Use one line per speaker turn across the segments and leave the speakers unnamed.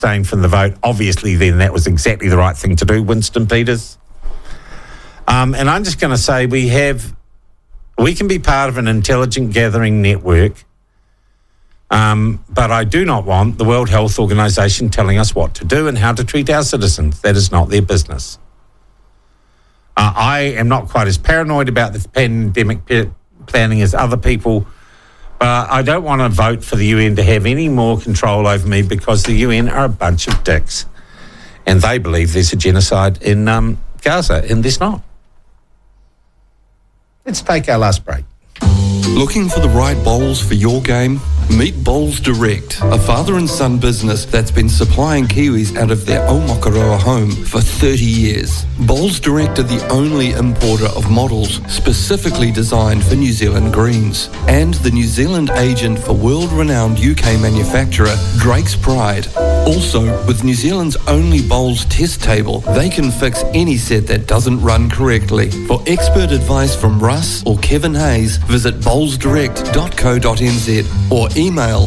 abstained from the vote. Obviously, then that was exactly the right thing to do, Winston Peters. And I'm just going to say we can be part of an intelligent gathering network, but I do not want the World Health Organization telling us what to do and how to treat our citizens. That is not their business. I am not quite as paranoid about this pandemic planning as other people, but I don't want to vote for the UN to have any more control over me because the UN are a bunch of dicks and they believe there's a genocide in Gaza, and there's not. Let's take our last break.
Looking for the right bowls for your game? Meet Bowls Direct, a father and son business that's been supplying Kiwis out of their Omakaroa home for 30 years. Bowls Direct are the only importer of models specifically designed for New Zealand greens, and the New Zealand agent for world-renowned UK manufacturer Drake's Pride. Also, with New Zealand's only bowls test table, they can fix any set that doesn't run correctly. For expert advice from Russ or Kevin Hayes, visit bowlsdirect.co.nz or email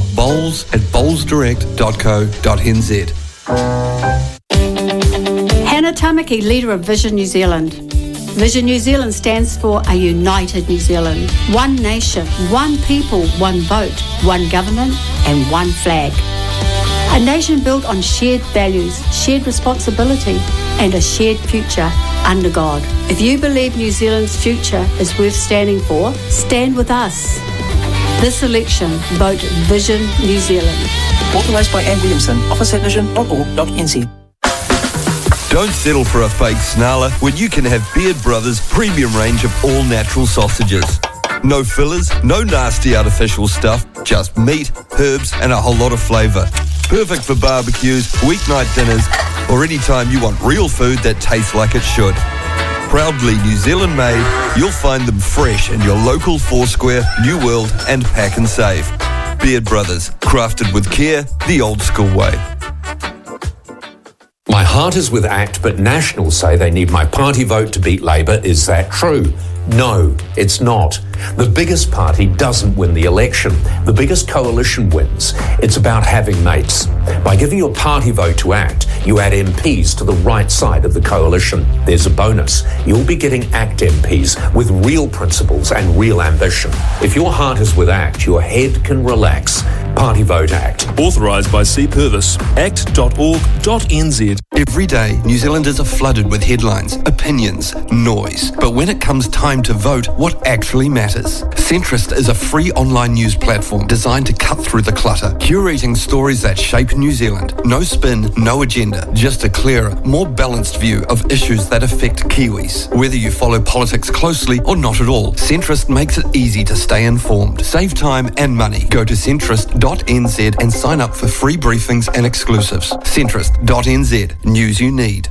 bowls@bowlsdirect.co.nz.
Hannah Tamaki, leader of Vision New Zealand. Vision New Zealand stands for a united New Zealand. One nation, one people, one vote, one government and one flag. A nation built on shared values, shared responsibility and a shared future under God. If you believe New Zealand's future is worth standing for, stand with us. This election, vote Vision New Zealand.
Authorised by Anne Williamson, office at vision.org.nz.
Don't settle for a fake snarler when you can have Beard Brothers' premium range of all-natural sausages. No fillers, no nasty artificial stuff, just meat, herbs and a whole lot of flavour. Perfect for barbecues, weeknight dinners, or any time you want real food that tastes like it should. Proudly New Zealand made, you'll find them fresh in your local Foursquare, New World and Pack and Save. Beard Brothers, crafted with care, the old school way.
My heart is with ACT, but Nationals say they need my party vote to beat Labour. Is that true? No, it's not. The biggest party doesn't win the election. The biggest coalition wins. It's about having mates. By giving your party vote to ACT, you add MPs to the right side of the coalition. There's a bonus. You'll be getting ACT MPs with real principles and real ambition. If your heart is with ACT, your head can relax. Party vote ACT.
Authorised by C. Purvis. act.org.nz.
Every day, New Zealanders are flooded with headlines, opinions, noise. But when it comes time to vote, what actually matters? Centrist is a free online news platform designed to cut through the clutter, curating stories that shape New Zealand. No spin, no agenda, just a clearer, more balanced view of issues that affect Kiwis. Whether you follow politics closely or not at all, Centrist makes it easy to stay informed. Save time and money. Go to centrist.nz and sign up for free briefings and exclusives. Centrist.nz. News you need.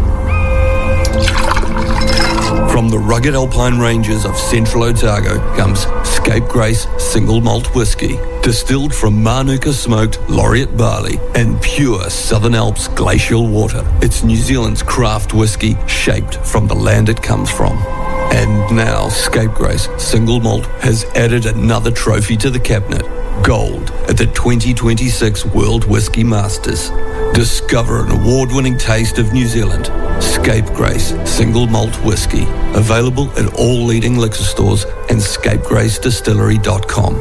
From the rugged alpine ranges of central Otago comes Scapegrace Single Malt Whisky, distilled from Manuka smoked laureate barley and pure Southern Alps glacial water. It's New Zealand's craft whisky shaped from the land it comes from. And now Scapegrace Single Malt has added another trophy to the cabinet, gold at the 2026 World Whisky Masters. Discover an award-winning taste of New Zealand. Scapegrace Single Malt Whisky. Available at all leading liquor stores and scapegracedistillery.com.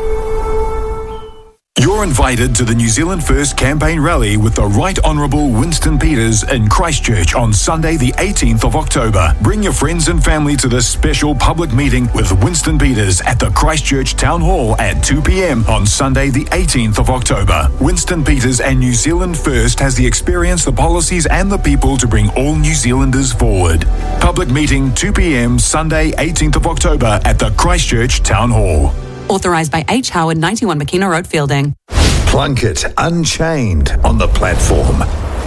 You're invited to the New Zealand First campaign rally with the Right Honourable Winston Peters in Christchurch on Sunday the 18th of October. Bring your friends and family to this special public meeting with Winston Peters at the Christchurch Town Hall at 2 p.m. on Sunday the 18th of October. Winston Peters and New Zealand First has the experience, the policies and the people to bring all New Zealanders forward. Public meeting 2 p.m. Sunday 18th of October at the Christchurch Town Hall.
Authorised by H. Howard, 91 McKenna Road, Fielding.
Plunkett Unchained on the platform.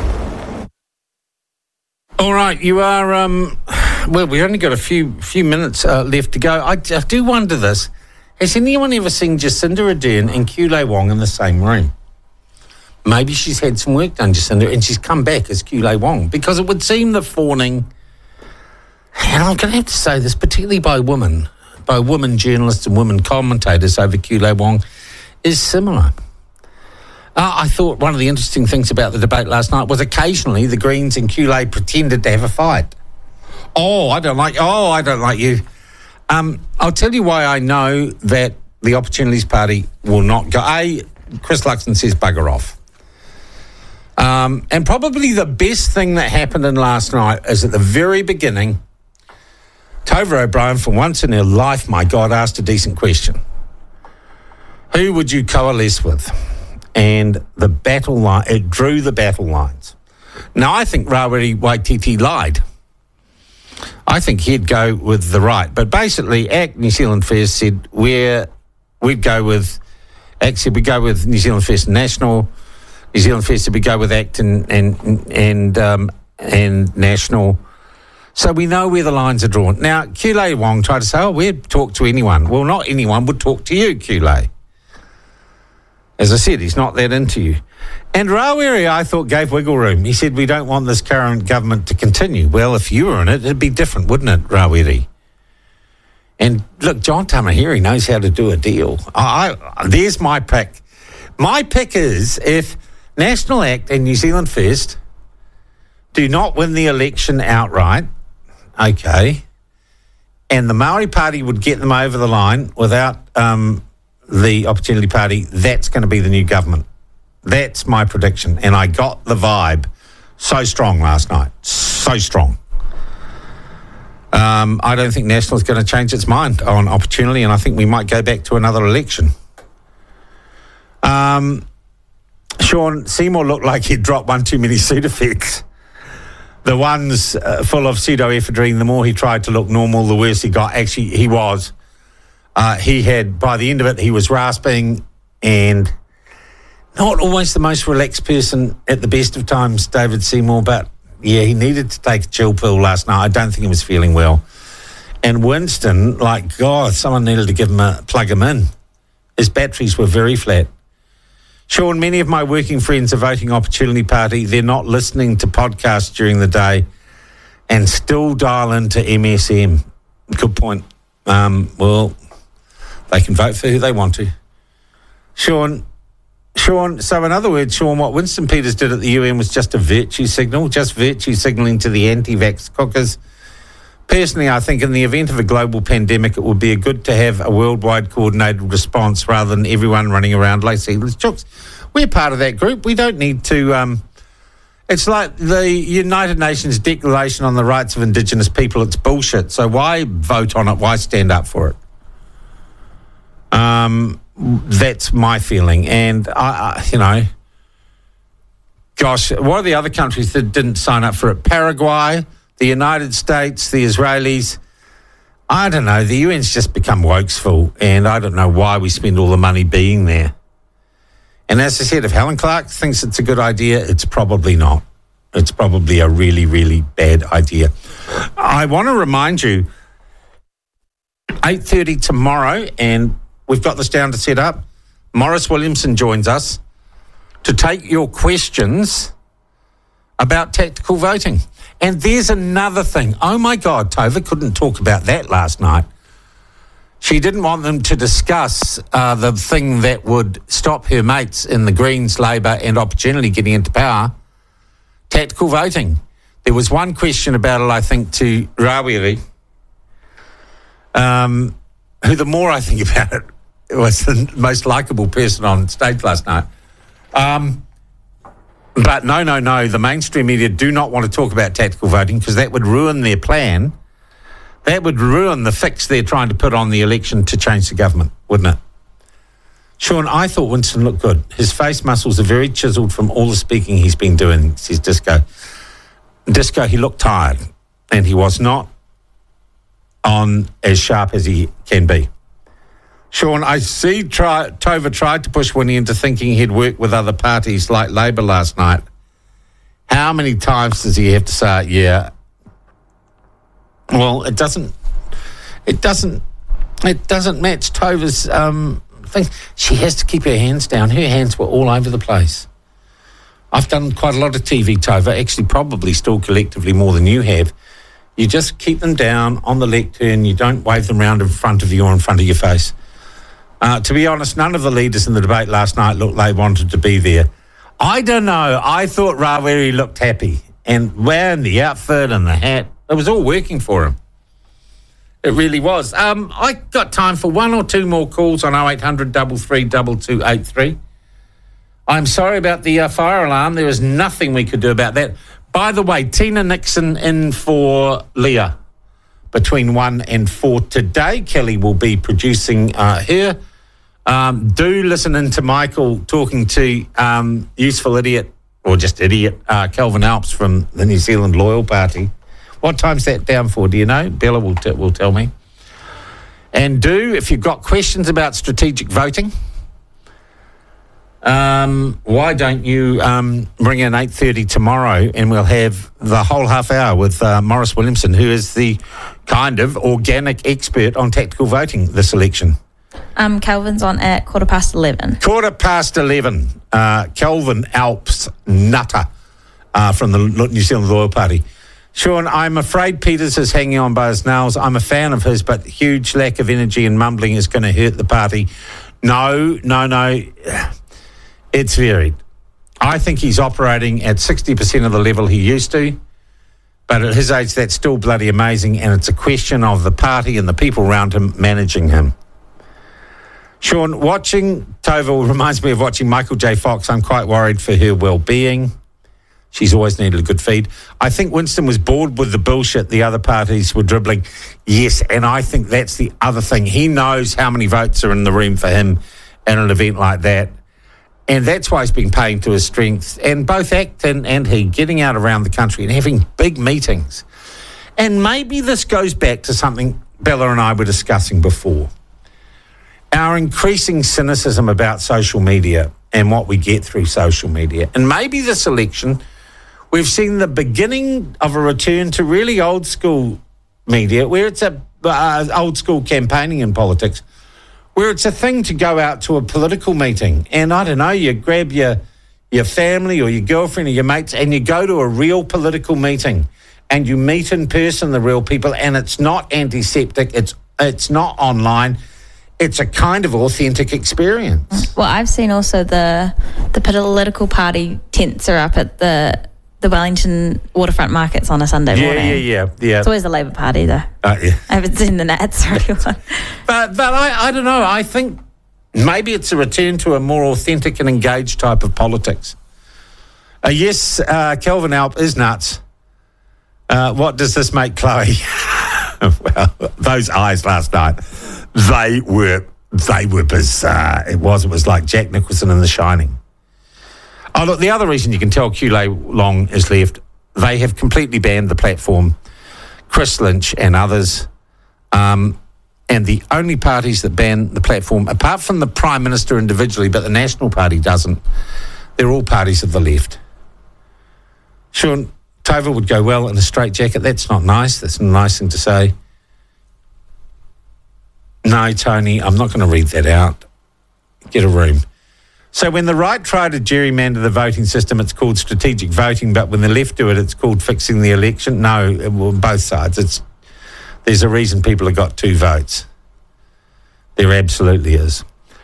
All right, you are, well, we only got a few minutes left to go. I do wonder this. Has anyone ever seen Jacinda Ardern and Kulei Wong in the same room? Maybe she's had some work done, Jacinda, and she's come back as Kulei Wong, because it would seem the fawning, and I'm going to have to say this, particularly by women journalists and women commentators over Kulei Wong, is similar. I thought one of the interesting things about the debate last night was occasionally the Greens and QLA pretended to have a fight. I don't like you. I'll tell you why I know that the Opportunities Party will not go. Chris Luxon says bugger off. And probably the best thing that happened in last night is at the very beginning, Tova O'Brien, for once in her life, my God, asked a decent question. Who would you coalesce with? And the battle line, it drew the battle lines. Now, I think Rawiri Waititi lied. I think he'd go with the right. But basically, ACT New Zealand First said we'd go with New Zealand First National. New Zealand First said we go with ACT and National. So we know where the lines are drawn. Now, Kulei Wong tried to say, we'd talk to anyone. Well, not anyone would talk to you, Kulei. As I said, he's not that into you. And Rawiri, I thought, gave wiggle room. He said, we don't want this current government to continue. Well, if you were in it, it'd be different, wouldn't it, Rawiri? And look, John Tamahiri knows how to do a deal. There's my pick. My pick is if National ACT and New Zealand First do not win the election outright, okay, and the Maori Party would get them over the line without the Opportunity Party, that's going to be the new government. That's my prediction. And I got the vibe so strong last night. So strong. I don't think National is going to change its mind on Opportunity, and I think we might go back to another election. Sean Seymour looked like he'd dropped one too many Sudafeds. The ones full of pseudoephedrine, the more he tried to look normal, the worse he got. Actually, he was. He had, by the end of it, he was rasping and not always the most relaxed person at the best of times, David Seymour, but yeah, he needed to take a chill pill last night. I don't think he was feeling well. And Winston, like, God, someone needed to plug him in. His batteries were very flat. Sean, many of my working friends are voting Opportunity Party. They're not listening to podcasts during the day and still dial into MSM. Good point. Well, they can vote for who they want to. Sean, so in other words, Sean, what Winston Peters did at the UN was just a virtue signal, just virtue signalling to the anti-vax cookers. Personally, I think in the event of a global pandemic, it would be good to have a worldwide coordinated response rather than everyone running around like seedless chooks. We're part of that group. We don't need to... it's like the United Nations Declaration on the Rights of Indigenous People. It's bullshit. So why vote on it? Why stand up for it? That's my feeling. And, gosh, what are the other countries that didn't sign up for it? Paraguay, the United States, the Israelis. I don't know. The UN's just become wokesful, and I don't know why we spend all the money being there. And as I said, if Helen Clark thinks it's a good idea, it's probably not. It's probably a really, really bad idea. I want to remind you, 8:30 tomorrow, and we've got this down to set up. Morris Williamson joins us to take your questions about tactical voting. And there's another thing. Oh, my God, Tova couldn't talk about that last night. She didn't want them to discuss the thing that would stop her mates in the Greens, Labour and Opportunity getting into power, tactical voting. There was one question about it, I think, to Rawiri, who the more I think about it, was the most likeable person on stage last night. But no, the mainstream media do not want to talk about tactical voting because that would ruin their plan. That would ruin the fix they're trying to put on the election to change the government, wouldn't it? Sean, I thought Winston looked good. His face muscles are very chiselled from all the speaking he's been doing, says Disco. Disco, he looked tired, and he was not on as sharp as he can be. Sean, I see Tova tried to push Winnie into thinking he'd work with other parties like Labour last night. How many times does he have to say it? Yeah. Well, it doesn't match Tova's thing. She has to keep her hands down. Her hands were all over the place. I've done quite a lot of TV, Tova, actually probably still collectively more than you have. You just keep them down on the lectern. You don't wave them around in front of you or in front of your face. To be honest, none of the leaders in the debate last night looked like they wanted to be there. I don't know. I thought Rawiri looked happy. And wearing the outfit and the hat, it was all working for him. It really was. I got time for one or two more calls on 0800 33 2283. I'm sorry about the fire alarm. There was nothing we could do about that. By the way, Tina Nixon in for Leah between 1 and 4 today. Kelly will be producing her. Do listen in to Michael talking to useful idiot, or just idiot, Kelvin Alps from the New Zealand Loyal Party. What time's that down for? Do you know? Bella will tell me. And if you've got questions about strategic voting, why don't you ring in 8:30 tomorrow, and we'll have the whole half hour with Maurice Williamson, who is the kind of organic expert on tactical voting this election.
Kelvin's on at 11:15.
11:15. Kelvin Alps Nutter from the New Zealand Loyal Party. Sean, I'm afraid Peters is hanging on by his nails. I'm a fan of his, but huge lack of energy and mumbling is going to hurt the party. No. It's varied. I think he's operating at 60% of the level he used to, but at his age, that's still bloody amazing, and it's a question of the party and the people around him managing him. Sean, watching Tova reminds me of watching Michael J. Fox. I'm quite worried for her well-being. She's always needed a good feed. I think Winston was bored with the bullshit the other parties were dribbling. Yes, and I think that's the other thing. He knows how many votes are in the room for him at an event like that. And that's why he's been playing to his strengths. And both Acton and he getting out around the country and having big meetings. And maybe this goes back to something Bella and I were discussing before. Our increasing cynicism about social media and what we get through social media. And maybe this election, we've seen the beginning of a return to really old school media, where it's old school campaigning in politics, where it's a thing to go out to a political meeting and, I don't know, you grab your family or your girlfriend or your mates and you go to a real political meeting and you meet in person the real people, and it's not antiseptic, it's not online, it's a kind of authentic experience.
Well, I've seen also the political party tents are up at the Wellington waterfront markets on a Sunday morning.
Yeah.
It's always the Labour Party, though.
Yeah.
I haven't seen the Nats or anyone.
But I don't know. I think maybe it's a return to a more authentic and engaged type of politics. Yes, Kelvin Alp is nuts. What does this make Chloe? Well, those eyes last night, they were bizarre. It was like Jack Nicholson in The Shining. Oh, look, the other reason you can tell Kulei Long is left, they have completely banned the platform, Chris Lynch and others, and the only parties that ban the platform, apart from the Prime Minister individually, but the National Party doesn't, they're all parties of the left. Sean, Tova would go well in a straitjacket. That's not nice. That's a nice thing to say. No, Tony, I'm not going to read that out. Get a room. So when the right try to gerrymander the voting system, it's called strategic voting, but when the left do it, it's called fixing the election. No, well, both sides. There's a reason people have got 2 votes. There absolutely is.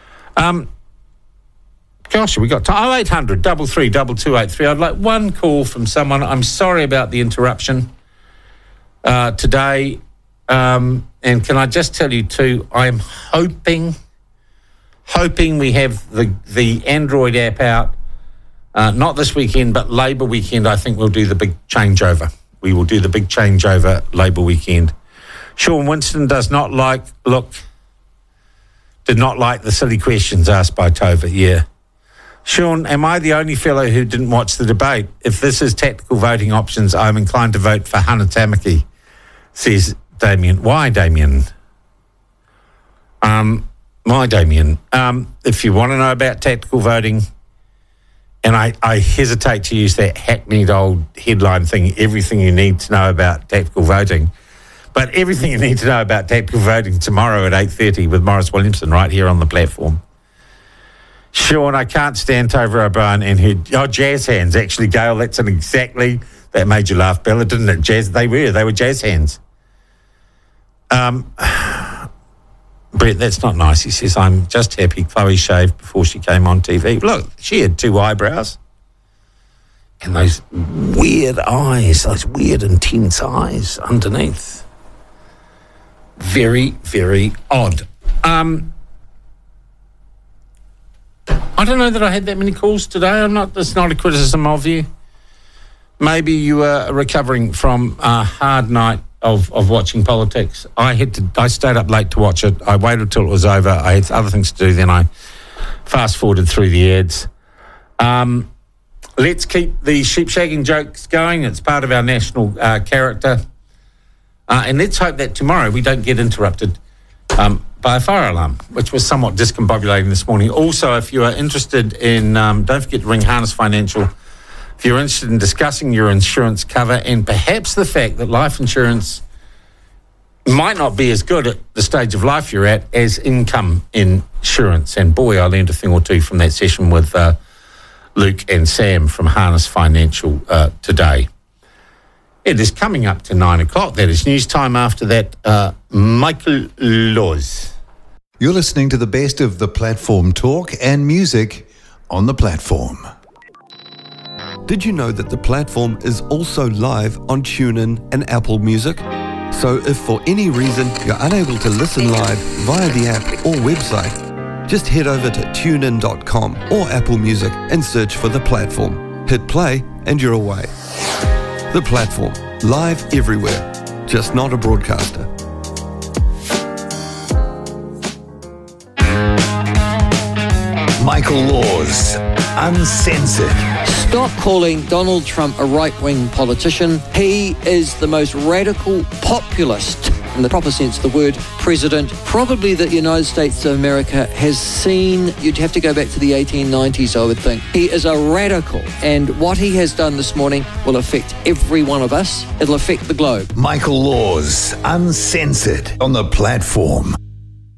Gosh, we got 0800 33 2283. I'd like one call from someone. I'm sorry about the interruption today. And can I just tell you too, I'm hoping we have the Android app out, not this weekend, but Labour weekend. I think we'll do the big changeover. We will do the big changeover Labour weekend. Sean Winston did not like the silly questions asked by Tova. Yeah. Sean, am I the only fellow who didn't watch the debate? If this is tactical voting options, I'm inclined to vote for Hannah Tamaki, says Damien. Why, Damien? Why, Damien? If you want to know about tactical voting, and I hesitate to use that hackneyed old headline thing, everything you need to know about tactical voting, but everything you need to know about tactical voting tomorrow at 8:30 with Maurice Williamson right here on the platform. Sean, I can't stand Tova O'Brien and her jazz hands. Actually, Gail, that's exactly, that made you laugh, Bella, didn't it? Jazz, they were jazz hands. But Brett, that's not nice. He says, I'm just happy Chloe shaved before she came on TV. Look, she had 2 eyebrows. And those weird eyes, those weird intense eyes underneath. Very, very odd. I don't know that I had that many calls today. That's not a criticism of you. Maybe you were recovering from a hard night of watching politics. I stayed up late to watch it. I waited till it was over. I had other things to do. Then I fast forwarded through the ads. Let's keep the sheep shagging jokes going. It's part of our national character. And let's hope that tomorrow we don't get interrupted by a fire alarm, which was somewhat discombobulating this morning. Also, if you are interested in, don't forget to ring Harness Financial. If you're interested in discussing your insurance cover and perhaps the fact that life insurance might not be as good at the stage of life you're at as income insurance. And boy, I learned a thing or two from that session with Luke and Sam from Harness Financial today. It is coming up to 9 o'clock. That is news time. After that, Michael Laws.
You're listening to the best of the platform talk and music on the platform.
Did you know that the platform is also live on TuneIn and Apple Music? So if for any reason you're unable to listen live via the app or website, just head over to tunein.com or Apple Music and search for the platform. Hit play and you're away. The platform, live everywhere, just not a broadcaster.
Michael Laws, Uncensored.
Stop calling Donald Trump a right-wing politician. He is the most radical populist, in the proper sense of the word, president probably that the United States of America has seen. You'd have to go back to the 1890s, I would think. He is a radical, and what he has done this morning will affect every one of us. It'll affect the globe.
Michael Laws, Uncensored on the platform.